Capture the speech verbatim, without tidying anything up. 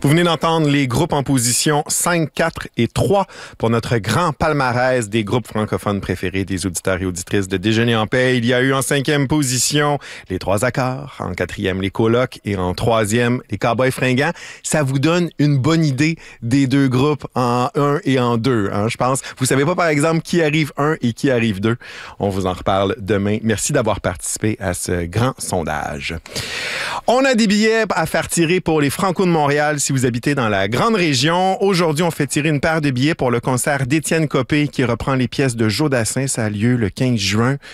Vous venez d'entendre les groupes en position cinq, quatre et trois pour notre grand palmarès des groupes francophones préférés des auditeurs et auditrices de Déjeuner en paix. Il y a eu en cinquième position les Trois Accords, en quatrième les Colocs et en troisième les Cowboys fringants. Ça vous donne une bonne idée des deux groupes en un et en deux, hein, je pense. Vous savez pas, par exemple, qui arrive un et qui arrive deux. On vous en reparle demain. Merci d'avoir participé à ce grand sondage. On a des billets à faire tirer pour les Franco de Montréal si vous habitez dans la grande région. Aujourd'hui, on fait tirer une paire de billets pour le concert d'Étienne Copé qui reprend les pièces de Joe Dassin. Ça a lieu le quinze juin.